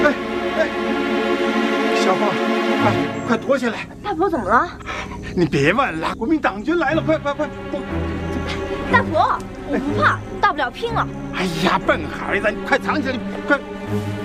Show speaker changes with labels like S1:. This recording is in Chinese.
S1: 小芳，快脱下来！
S2: 大伯怎么了？
S1: 你别问了，国民党军来了！快！
S2: 大伯，我不怕，大不了拼了。
S1: 哎呀，笨孩子，你快藏起来！快！